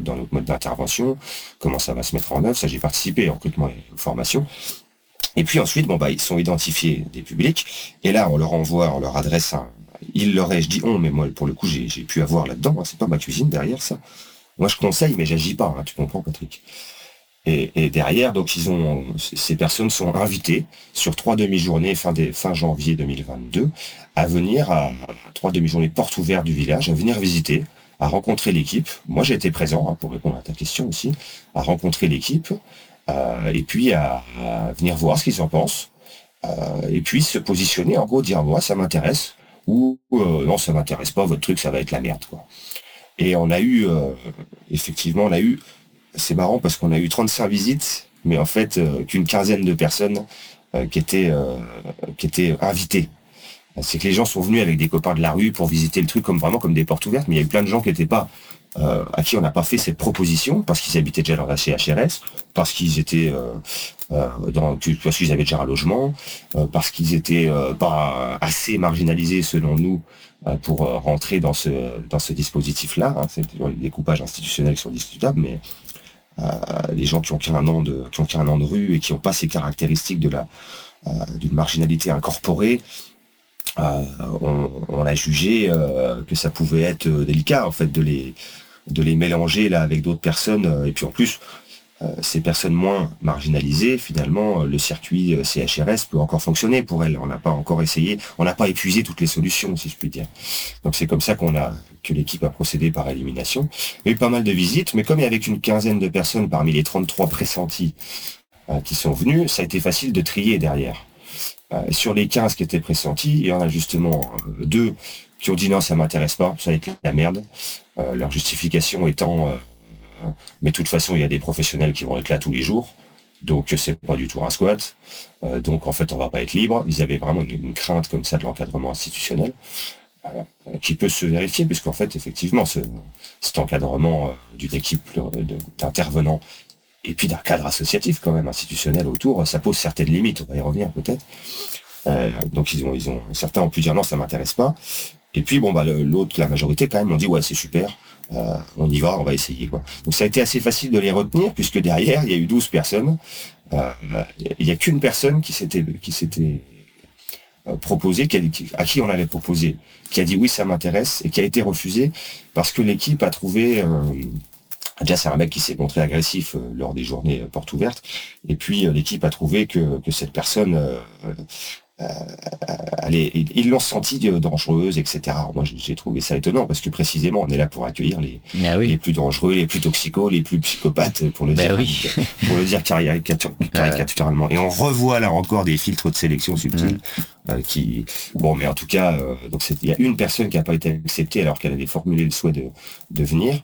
dans notre mode d'intervention, comment ça va se mettre en œuvre. Ça, j'ai participé en recrutement et formation. Et puis ensuite, ils sont identifiés des publics, et là, on leur adresse je dis on, mais moi, pour le coup, j'ai pu avoir là-dedans, hein, c'est pas ma cuisine derrière ça. Moi, je conseille, mais j'agis pas, hein, tu comprends, Patrick. Et derrière, donc, ces personnes sont invitées sur 3 demi-journées fin janvier 2022 à venir à 3 demi-journées portes ouvertes du village, à venir visiter, à rencontrer l'équipe. Moi, j'ai été présent, hein, pour répondre à ta question aussi, à rencontrer l'équipe, et puis à venir voir ce qu'ils en pensent, et puis se positionner, en gros, dire, moi, ça m'intéresse, ou non, ça m'intéresse pas, votre truc, ça va être la merde, quoi. Et effectivement, c'est marrant parce qu'on a eu 35 visites, mais en fait, qu'une quinzaine de personnes qui étaient invitées. C'est que les gens sont venus avec des copains de la rue pour visiter le truc vraiment comme des portes ouvertes, mais il y a eu plein de gens qui n'étaient pas, à qui on n'a pas fait cette proposition, parce qu'ils habitaient déjà dans la CHRS, parce qu'ils étaient parce qu'ils avaient déjà un logement, parce qu'ils étaient pas assez marginalisés selon nous pour rentrer dans ce dispositif-là. Hein. C'est les découpages institutionnels qui sont discutables, mais les gens qui ont qu'un an de rue et qui n'ont pas ces caractéristiques d'une marginalité incorporée, on a jugé que ça pouvait être délicat en fait de les mélanger là avec d'autres personnes, et puis en plus ces personnes moins marginalisées, finalement le circuit CHRS peut encore fonctionner pour elles. On n'a pas encore essayé, on n'a pas épuisé toutes les solutions, si je puis dire. Donc c'est comme ça que l'équipe a procédé par élimination. Il y a eu pas mal de visites, mais comme il y avait qu'une quinzaine de personnes parmi les 33 pressentis qui sont venus, ça a été facile de trier derrière. Sur les 15 qui étaient pressentis, il y en a justement 2 qui ont dit non, ça m'intéresse pas, ça va être la merde. Leur justification étant mais de toute façon, il y a des professionnels qui vont être là tous les jours, donc c'est pas du tout un squat. Donc en fait, on va pas être libre. Ils avaient vraiment une crainte comme ça de l'encadrement institutionnel, qui peut se vérifier, puisqu'en fait, effectivement, cet encadrement d'une équipe d'intervenants et puis d'un cadre associatif quand même institutionnel autour, ça pose certaines limites. On va y revenir peut-être. Donc certains ont pu dire non, ça m'intéresse pas. Et puis la majorité quand même ont dit ouais, c'est super. On y va, on va essayer, quoi. Donc ça a été assez facile de les retenir, puisque derrière, il y a eu 12 personnes. Il n'y a qu'une personne qui s'était proposée, à qui on l'avait proposé, qui a dit oui, ça m'intéresse, et qui a été refusée, parce que l'équipe a trouvé... déjà, c'est un mec qui s'est montré agressif lors des journées portes ouvertes, et puis l'équipe a trouvé que cette personne... ils l'ont senti dangereuse, etc. Moi, j'ai trouvé ça étonnant parce que précisément, on est là pour accueillir les plus dangereux, les plus toxicos, les plus psychopathes, pour le dire caricaturalement. Et on revoit là encore des filtres de sélection subtils mais en tout cas, il y a une personne qui n'a pas été acceptée alors qu'elle avait formulé le souhait de venir.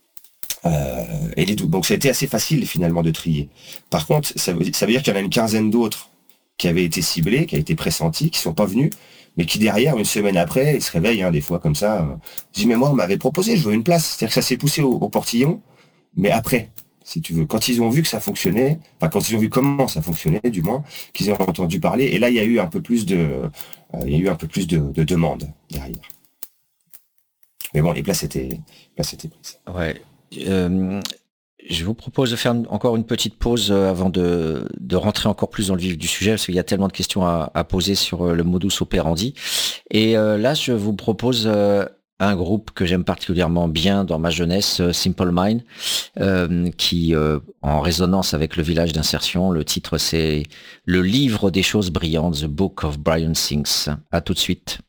Donc ça a été assez facile finalement de trier. Par contre, ça veut dire qu'il y en a une quinzaine d'autres qui avaient été ciblés, qui a été pressentis, qui sont pas venus, mais qui derrière, une semaine après, ils se réveillent, des fois comme ça, disent mais moi on m'avait proposé, je veux une place. C'est-à-dire que ça s'est poussé au portillon, mais après, si tu veux, quand ils ont vu que ça fonctionnait, quand ils ont vu comment ça fonctionnait, du moins, qu'ils ont entendu parler, et là il y a eu un peu plus de demandes derrière. Mais bon, les places étaient prises. Ouais. Je vous propose de faire encore une petite pause avant de rentrer encore plus dans le vif du sujet, parce qu'il y a tellement de questions à poser sur le modus operandi. Et là, je vous propose un groupe que j'aime particulièrement bien dans ma jeunesse, Simple Mind, qui, en résonance avec le village d'insertion, le titre c'est « Le livre des choses brillantes », The Book of Brilliant Things. À tout de suite.